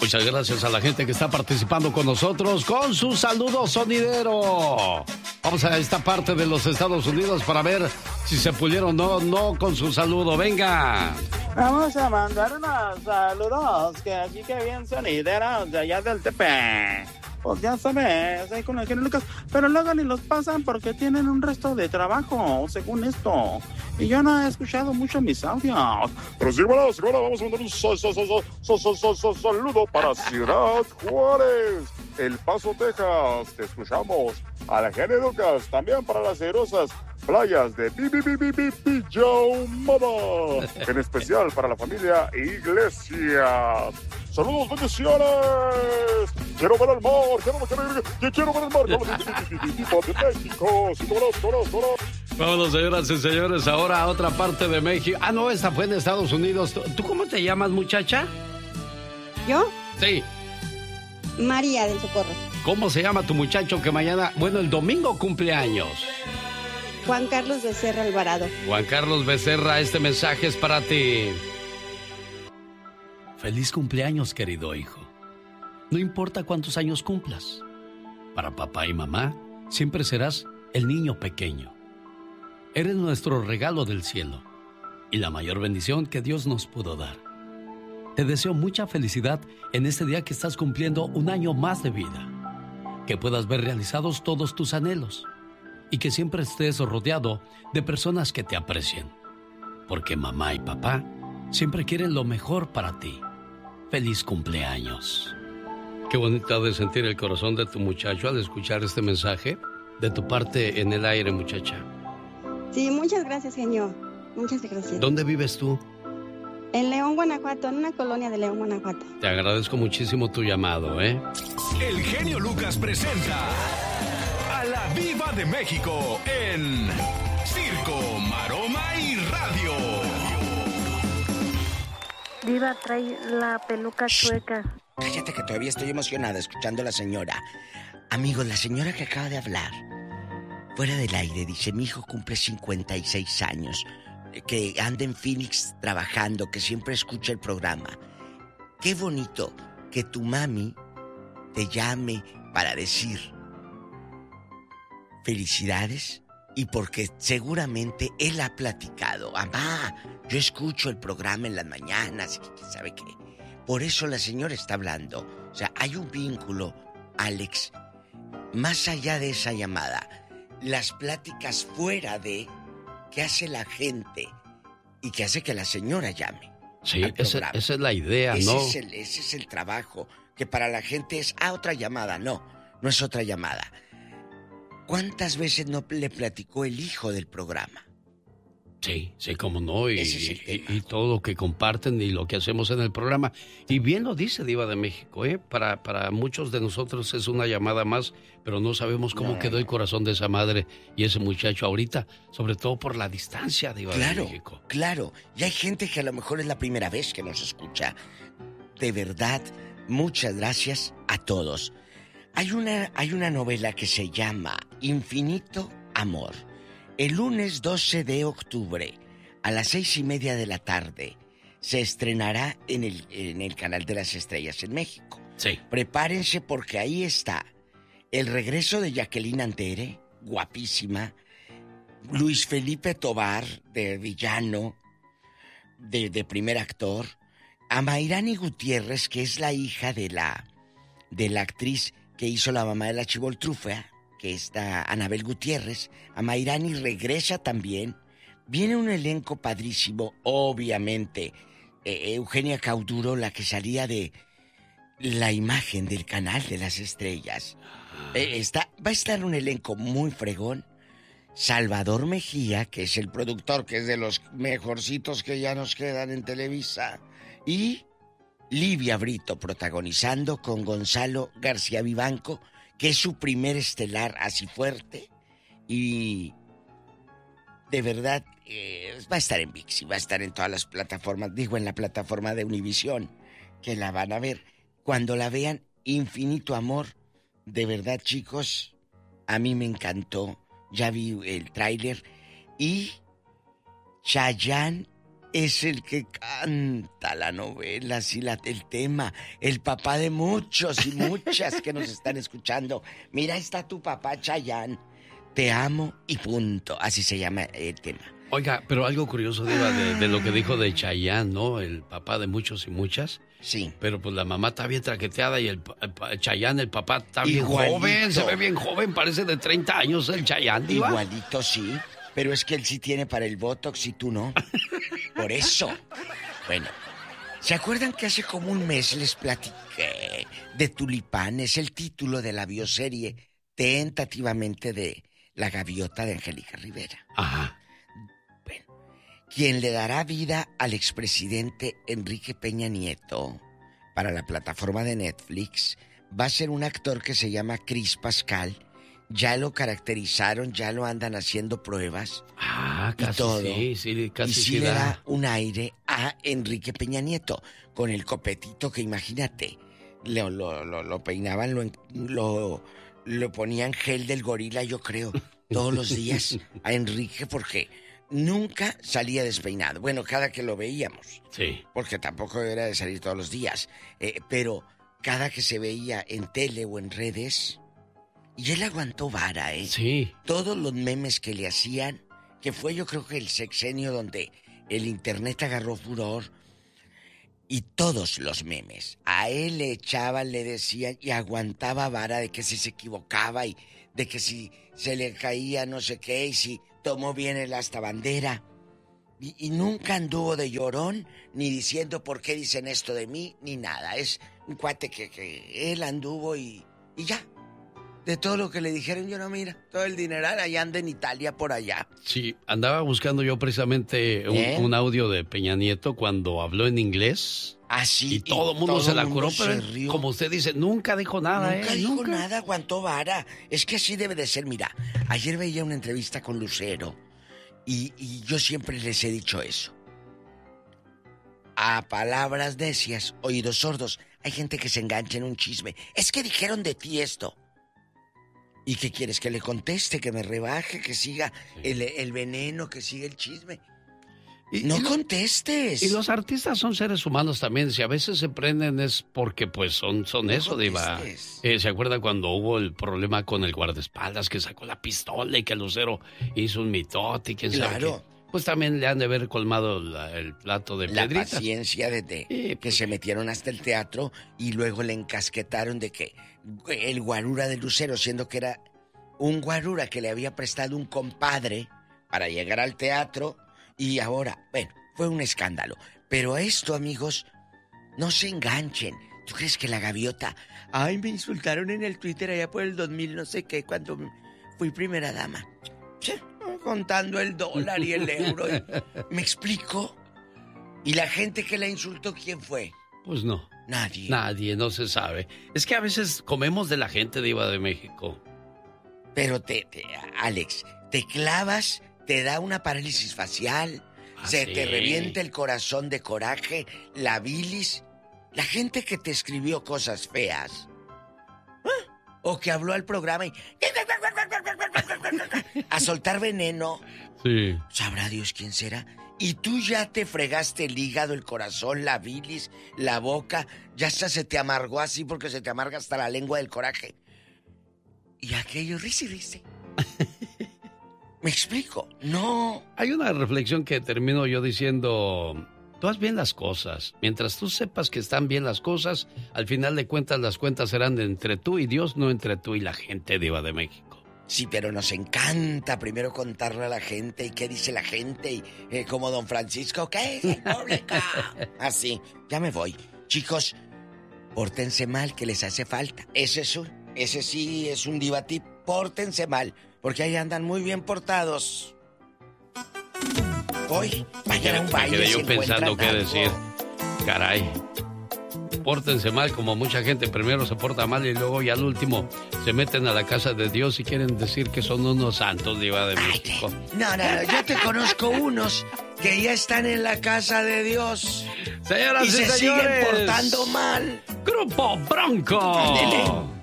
Muchas gracias a la gente que está participando con nosotros con su saludo sonidero. Vamos a esta parte de los Estados Unidos para ver si se pudieron o no con su saludo. Venga. Vamos a mandar unos saludos, que aquí que bien sonideros de allá del Tepe. Pues ya sabes, ahí con el genio Lucas, pero luego ni los pasan porque tienen un resto de trabajo, según esto. Y yo no he escuchado mucho mis audios. Pero sí, bueno, vamos a mandar un saludo para Ciudad Juárez, El Paso, Texas. Te escuchamos. A la genio Lucas, también para las hermosas playas de Pijaumada, en especial para la familia Iglesias. ¡Saludos, bendiciones! ¡Quiero ver el mar! ¡Quiero ver el mar! ¡De México! ¡Sí, todos! Vámonos, señoras y señores, ahora a otra parte de México. Ah, no, esta fue en Estados Unidos. ¿Tú cómo te llamas, muchacha? ¿Yo? Sí. María del Socorro. ¿Cómo se llama tu muchacho que mañana, el domingo cumple años? Juan Carlos Becerra Alvarado. Juan Carlos Becerra, este mensaje es para ti. Feliz cumpleaños, querido hijo. No importa cuántos años cumplas. Para papá y mamá, siempre serás el niño pequeño. Eres nuestro regalo del cielo y la mayor bendición que Dios nos pudo dar. Te deseo mucha felicidad en este día que estás cumpliendo un año más de vida. Que puedas ver realizados todos tus anhelos y que siempre estés rodeado de personas que te aprecien. Porque mamá y papá siempre quieren lo mejor para ti. ¡Feliz cumpleaños! Qué bonito de sentir el corazón de tu muchacho al escuchar este mensaje de tu parte en el aire, muchacha. Sí, muchas gracias, genio. Muchas gracias. ¿Dónde vives tú? En León, Guanajuato, en una colonia de León, Guanajuato. Te agradezco muchísimo tu llamado, ¿eh? El genio Lucas presenta a la Viva de México en Circo, Maroma y Radio. Diva, trae la peluca chueca. Cállate que todavía estoy emocionada escuchando a la señora. Amigos, la señora que acaba de hablar, fuera del aire, dice, mi hijo cumple 56 años, que anda en Phoenix trabajando, que siempre escucha el programa. Qué bonito que tu mami te llame para decir felicidades y porque seguramente él ha platicado. Mamá, yo escucho el programa en las mañanas y quién sabe qué. Por eso la señora está hablando. O sea, hay un vínculo, Alex, más allá de esa llamada. Las pláticas fuera de qué hace la gente y qué hace que la señora llame. Sí, esa es la idea, ¿no? Ese es el trabajo, que para la gente es, otra llamada. No es otra llamada. ¿Cuántas veces no le platicó el hijo del programa? Sí, cómo no, y todo lo que comparten y lo que hacemos en el programa. Y bien lo dice Diva de México, ¿eh? Para muchos de nosotros es una llamada más, pero no sabemos cómo quedó el corazón de esa madre y ese muchacho ahorita, sobre todo por la distancia, Diva de México. Claro, y hay gente que a lo mejor es la primera vez que nos escucha. De verdad, muchas gracias a todos. Hay una novela que se llama Infinito Amor. El lunes 12 de octubre, a las 6:30 de la tarde, se estrenará en el Canal de las Estrellas en México. Sí. Prepárense porque ahí está el regreso de Jacqueline Andere, guapísima, Luis Felipe Tobar, de villano, de primer actor, a Mayrani Gutiérrez, que es la hija de la actriz que hizo la mamá de la Chivoltrufia, que está Anabel Gutiérrez. A Mayrani regresa también. Viene un elenco padrísimo, obviamente. Eugenia Cauduro, la que salía de la imagen del Canal de las Estrellas. Va a estar un elenco muy fregón. Salvador Mejía, que es el productor, que es de los mejorcitos que ya nos quedan en Televisa. Y Livia Brito protagonizando con Gonzalo García Vivanco, que es su primer estelar así fuerte. Y de verdad va a estar en ViX y va a estar en todas las plataformas, digo en la plataforma de Univisión, que la van a ver. Cuando la vean, Infinito Amor, de verdad, chicos, a mí me encantó. Ya vi el tráiler y Chayanne es el que canta la novela, sí, el tema, el papá de muchos y muchas que nos están escuchando. Mira, está tu papá Chayanne. Te amo y punto. Así se llama el tema. Oiga, pero algo curioso, Diva, de lo que dijo de Chayanne, ¿no? El papá de muchos y muchas. Sí. Pero pues la mamá está bien traqueteada y el Chayanne, el papá, está bien igualito. Joven. Se ve bien joven, parece de 30 años el Chayanne, Diva. Igualito, sí. Pero es que él sí tiene para el Botox y tú no. Por eso. Bueno, ¿se acuerdan que hace como un mes les platiqué de Tulipanes, el título de la bioserie tentativamente de La Gaviota de Angélica Rivera? Ajá. Bueno, quien le dará vida al expresidente Enrique Peña Nieto para la plataforma de Netflix va a ser un actor que se llama Cris Pascal. Ya lo caracterizaron, ya lo andan haciendo pruebas. Ah, casi todo. Sí, casi y sí le da un aire a Enrique Peña Nieto, con el copetito que imagínate, lo peinaban, lo ponían gel del gorila, yo creo, todos los días a Enrique, porque nunca salía despeinado. Bueno, cada que lo veíamos. Sí. Porque tampoco era de salir todos los días. Pero cada que se veía en tele o en redes... Y él aguantó vara, ¿eh? Sí. Todos los memes que le hacían, que fue yo creo que el sexenio donde el internet agarró furor, y todos los memes, a él le echaban, le decían, y aguantaba vara de que si se equivocaba, y de que si se le caía no sé qué, y si tomó bien el hasta bandera. Y nunca anduvo de llorón, ni diciendo por qué dicen esto de mí, ni nada. Es un cuate que él anduvo y ya. De todo lo que le dijeron, yo no, mira, todo el dineral allá anda en Italia por allá. Sí, andaba buscando yo precisamente un audio de Peña Nieto cuando habló en inglés. Ah, sí. Y todo el mundo se la curó, pero rió. como usted dice, nunca dijo nada, Nunca dijo nada, aguantó vara. Es que así debe de ser, mira. Ayer veía una entrevista con Lucero y yo siempre les he dicho eso. A palabras necias, oídos sordos. Hay gente que se engancha en un chisme. Es que dijeron de ti esto. ¿Y qué quieres? ¿Que le conteste? ¿Que me rebaje? ¿Que siga el veneno? ¿Que siga el chisme? No contestes. Y los artistas son seres humanos también. Si a veces se prenden es porque pues son eso, Diva. ¿Se acuerda cuando hubo el problema con el guardaespaldas que sacó la pistola y que Lucero hizo un mitote y quién sabe qué? Pues también le han de haber colmado el plato de piedritas. La paciencia de que se metieron hasta el teatro y luego le encasquetaron de que el guarura de Lucero, siendo que era un guarura que le había prestado un compadre para llegar al teatro, y ahora, bueno, fue un escándalo. Pero esto, amigos, no se enganchen. ¿Tú crees que la gaviota? Ay, me insultaron en el Twitter allá por el 2000, no sé qué, cuando fui primera dama. Contando el dólar y el euro. ¿Me explico? ¿Y la gente que la insultó, quién fue? Pues no. Nadie, no se sabe. Es que a veces comemos de la gente, Diva de México. Pero Alex, te clavas, te da una parálisis facial, se te revienta el corazón de coraje, la bilis. La gente que te escribió cosas feas, o que habló al programa y a soltar veneno. Sí. Sabrá Dios quién será. Y tú ya te fregaste el hígado, el corazón, la bilis, la boca. Ya hasta se te amargó así porque se te amarga hasta la lengua del coraje. Y aquello, risi. ¿Me explico? No. Hay una reflexión que termino yo diciendo: tú haz bien las cosas. Mientras tú sepas que están bien las cosas, al final de cuentas las cuentas serán entre tú y Dios, no entre tú y la gente, Diva de México. Sí, pero nos encanta primero contarle a la gente y qué dice la gente y como don Francisco, ¿qué es el público? Así, ya me voy. Chicos, pórtense mal, que les hace falta. Ese sí es un diva tip, pórtense mal, porque ahí andan muy bien portados. Hoy, vayan a un baile. Me quedé yo pensando qué decir. Caray. Pórtense mal, como mucha gente primero se porta mal y luego ya al último se meten a la casa de Dios y quieren decir que son unos santos, Diva de México. No, yo te conozco unos que ya están en la casa de Dios. Señoras y se señores, siguen portando mal. Grupo Bronco. Ándele.